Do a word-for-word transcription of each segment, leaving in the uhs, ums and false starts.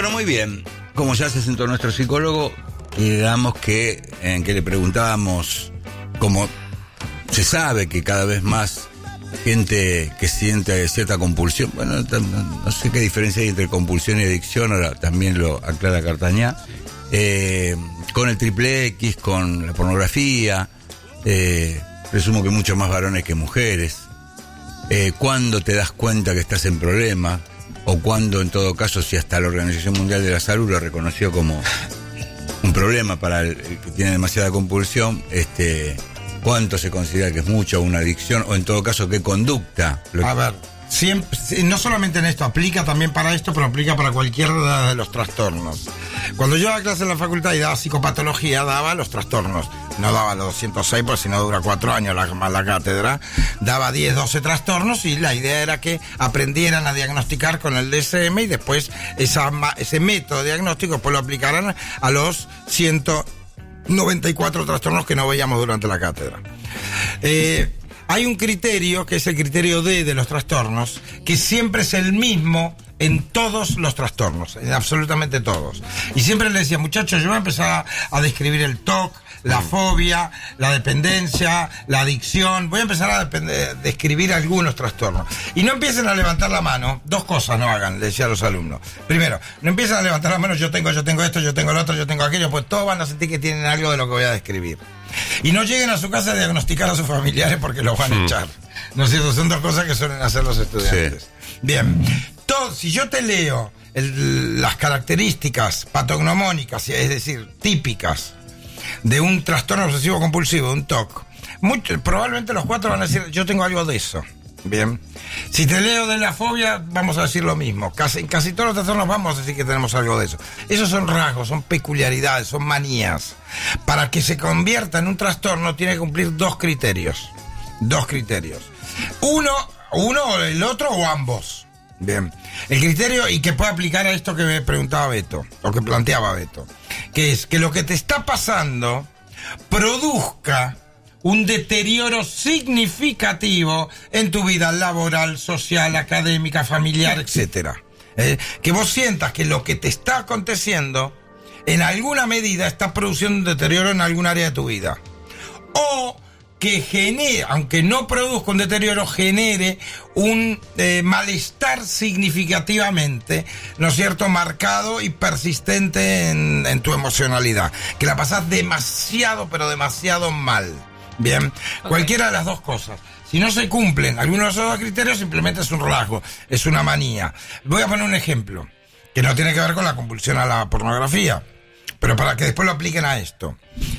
Bueno, muy bien. Como ya se sentó nuestro psicólogo, digamos que en que le preguntábamos cómo se sabe que cada vez más gente que siente cierta compulsión, bueno, no sé qué diferencia hay entre compulsión y adicción, ahora también lo aclara Cartañá, eh, con el triple X, con la pornografía, eh, presumo que mucho más varones que mujeres. Eh, ¿Cuándo te das cuenta que estás en problema? O cuando, en todo caso, si hasta la Organización Mundial de la Salud lo reconoció como un problema para el, el que tiene demasiada compulsión, este, ¿cuánto se considera que es mucho una adicción? O en todo caso, ¿qué conducta? Lo A ver, siempre, no solamente en esto, aplica también para esto, pero aplica para cualquiera de los trastornos. Cuando yo daba clase en la facultad y daba psicopatología, daba los trastornos. No daba los doscientos seis, porque si no dura cuatro años la, la cátedra. Daba diez, doce trastornos y la idea era que aprendieran a diagnosticar con el D S M y después esa, ese método de diagnóstico pues lo aplicaran a los ciento noventa y cuatro trastornos que no veíamos durante la cátedra. Eh, hay un criterio, que es el criterio D de los trastornos, que siempre es el mismo en todos los trastornos, en absolutamente todos. Y siempre le decía, muchachos, yo voy a empezar a, a describir el T O C, la fobia, la dependencia, la adicción. Voy a empezar a depende- describir algunos trastornos. Y no empiecen a levantar la mano. Dos cosas no hagan, le decía a los alumnos. Primero, no empiecen a levantar la mano, yo tengo, yo tengo esto, yo tengo lo otro, yo tengo aquello, pues todos van a sentir que tienen algo de lo que voy a describir. Y no lleguen a su casa a diagnosticar a sus familiares porque los van a echar. ¿No es cierto? Son dos cosas que suelen hacer los estudiantes. Sí. Bien. Todo, si yo te leo el, las características patognomónicas, es decir, típicas de un trastorno obsesivo compulsivo, un T O C, mucho, probablemente los cuatro van a decir, yo tengo algo de eso. Bien. Si te leo de la fobia, vamos a decir lo mismo. Casi, en casi todos los trastornos vamos a decir que tenemos algo de eso. Esos son rasgos, son peculiaridades, son manías. Para que se convierta en un trastorno tiene que cumplir dos criterios. Dos criterios. Uno, uno, el otro o ambos. Bien. El criterio, y que puede aplicar a esto que me preguntaba Beto, o que planteaba Beto, que es que lo que te está pasando produzca un deterioro significativo en tu vida laboral, social, académica, familiar, etcétera. Eh, que vos sientas que lo que te está aconteciendo, en alguna medida, está produciendo un deterioro en algún área de tu vida. O que genere, aunque no produzca un deterioro, genere un eh, malestar significativamente, ¿no es cierto?, marcado y persistente en, en tu emocionalidad. Que la pasás demasiado, pero demasiado mal. Bien, okay. Cualquiera de las dos cosas. Si no se cumplen algunos de esos dos criterios, simplemente es un rasgo, es una manía. Voy a poner un ejemplo, que no tiene que ver con la compulsión a la pornografía, pero para que después lo apliquen a esto.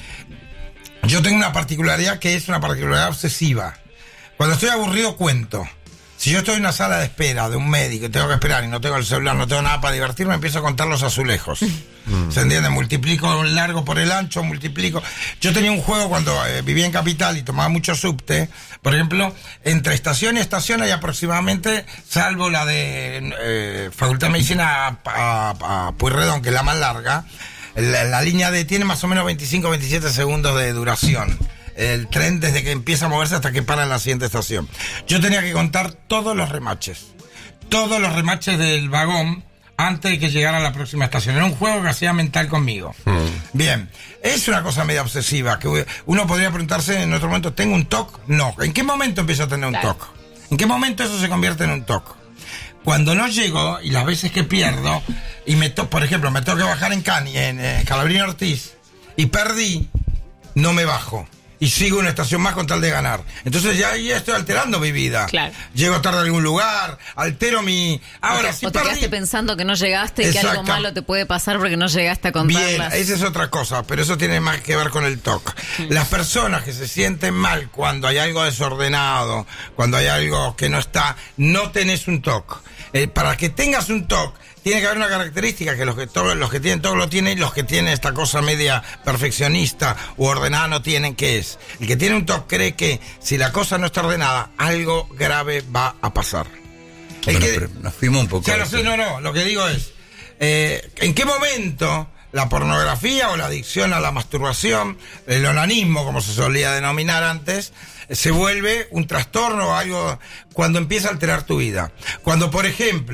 Yo tengo una particularidad que es una particularidad obsesiva. Cuando estoy aburrido, cuento. Si yo estoy en una sala de espera de un médico y tengo que esperar y no tengo el celular, no tengo nada para divertirme, empiezo a contar los azulejos. ¿Se entiende? Multiplico el largo por el ancho, multiplico. Yo tenía un juego cuando eh, vivía en Capital y tomaba mucho subte. Por ejemplo, entre estación y estación hay aproximadamente, salvo la de eh, Facultad de Medicina a, a, a Pueyrredón, que es la más larga, la, la línea D tiene más o menos veinticinco a veintisiete segundos de duración. El tren desde que empieza a moverse hasta que para en la siguiente estación. Yo tenía que contar todos los remaches. Todos los remaches del vagón antes de que llegara a la próxima estación. Era un juego que hacía mental conmigo. Mm. Bien. Es una cosa media obsesiva. Que uno podría preguntarse en otro momento, ¿tengo un T O C? No. ¿En qué momento empiezo a tener un claro. T O C? ¿En qué momento eso se convierte en un T O C? Cuando no llego, y las veces que pierdo, y me to- por ejemplo, me tengo que bajar en Cani, en eh, Calabrini Ortiz, y perdí, no me bajo. Y sigo una estación más con tal de ganar. Entonces ya, ya estoy alterando mi vida. Claro. Llego tarde a algún lugar, altero mi... Ahora, o te, si o te perdí... quedaste pensando que no llegaste y que algo malo te puede pasar porque no llegaste a contarlas. Bien, esa es otra cosa, pero eso tiene más que ver con el T O C. Mm. Las personas que se sienten mal cuando hay algo desordenado, cuando hay algo que no está, no tenés un T O C. Eh, para que tengas un T O C, tiene que haber una característica que los que todos los que tienen todo lo tienen y los que tienen esta cosa media perfeccionista u ordenada no tienen, que es el que tiene un T O C cree que si la cosa no está ordenada algo grave va a pasar. El bueno, que, pero nos fuimos un poco. Ya lo sé, no, no, lo que digo es eh, ¿en qué momento la pornografía o la adicción a la masturbación, el onanismo como se solía denominar antes, se vuelve un trastorno o algo cuando empieza a alterar tu vida? Cuando, por ejemplo,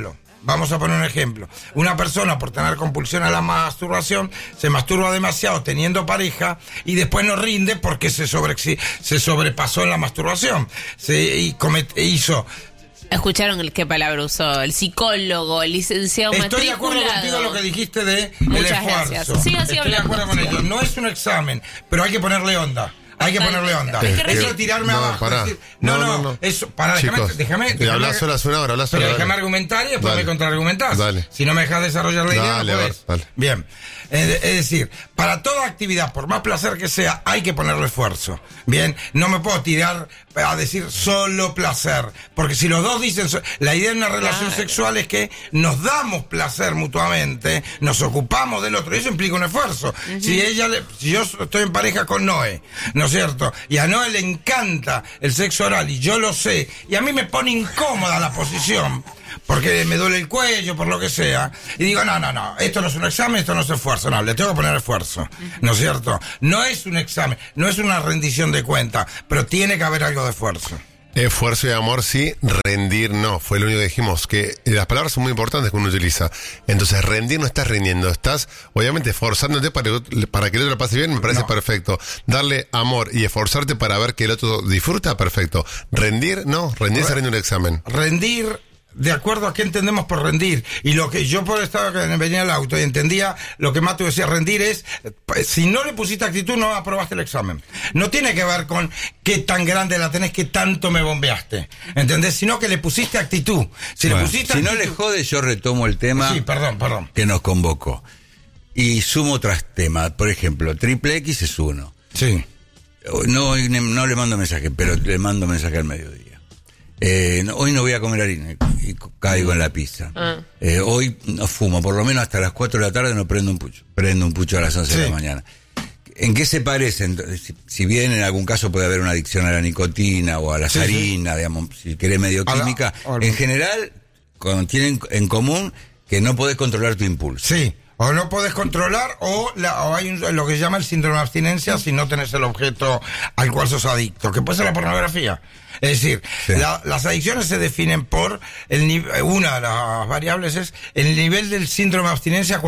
vamos a poner un ejemplo. Una persona por tener compulsión a la masturbación se masturba demasiado teniendo pareja y después no rinde porque se sobre se sobrepasó en la masturbación. Se y comet, hizo ¿Escucharon qué palabra usó? El psicólogo, el licenciado Estoy matriculado. de acuerdo contigo en lo que dijiste de Muchas el esfuerzo. Gracias. Siga así Estoy hablando. de acuerdo con ello. No es un examen, pero hay que ponerle onda. Hay que ponerle onda. Es que Eso de tirarme no, abajo. pará. Decir, no, no, no, no. Eso, para, Chicos, déjame, déjame, y hablas déjame- sola, una hora, hablas sola. Pero dale. déjame argumentar y después Dale. me contraargumentás. Dale. Si no me dejas desarrollar la idea, Dale, no a ver, podés. dale. Bien. Es, es decir, para toda actividad, por más placer que sea, hay que ponerle esfuerzo. Bien. No me puedo tirar a decir solo placer. Porque si los dos dicen... so- La idea de una relación Claro. sexual es que nos damos placer mutuamente, nos ocupamos del otro. Y eso implica un esfuerzo. Uh-huh. Si ella le, si yo estoy en pareja con Noé, ¿no es cierto? Y a Noé le encanta el sexo oral y yo lo sé. Y a mí me pone incómoda la posición. Porque me duele el cuello, por lo que sea. Y digo, no, no, no, esto no es un examen, esto no es esfuerzo. No, le tengo que poner esfuerzo. ¿No es cierto? No es un examen, no es una rendición de cuenta, pero tiene que haber algo de esfuerzo. Esfuerzo y amor sí, rendir no. Fue lo único que dijimos, que las palabras son muy importantes que uno utiliza. Entonces, rendir no estás rindiendo, estás obviamente esforzándote para, para que el otro lo pase bien, me parece No. perfecto. Darle amor y esforzarte para ver que el otro disfruta, perfecto. Rendir, no, rendir se rinde un examen. Rendir, de acuerdo a qué entendemos por rendir. Y lo que yo por estar que venía al auto y entendía lo que Matu decía, rendir es, si no le pusiste actitud, no aprobaste el examen. No tiene que ver con qué tan grande la tenés, qué tanto me bombeaste. ¿Entendés? Sino que le pusiste actitud. Si Bueno, le pusiste si actitud, no le jode, yo retomo el tema Sí, perdón, perdón. que nos convocó. Y sumo otros temas. Por ejemplo, triple X es uno. Sí. No, no le mando mensaje, pero le mando mensaje al mediodía. Eh, no, hoy no voy a comer harina y caigo en la pizza. Ah. Eh, hoy no fumo, por lo menos hasta las cuatro de la tarde no prendo un pucho. Prendo un pucho a las once Sí. de la mañana. ¿En qué se parecen? Si, si bien en algún caso puede haber una adicción a la nicotina o a la Sí, harina, digamos, si querés medio A la- química, o al- en general con- tienen en común que no podés controlar tu impulso. Sí. O no podés controlar, o, la, o hay un- lo que se llama el síndrome de abstinencia si no tenés el objeto al cual sos adicto, que puede ser la pornografía. Es decir, Sí. la- las adicciones se definen por el nivel, una de las variables es el nivel del síndrome de abstinencia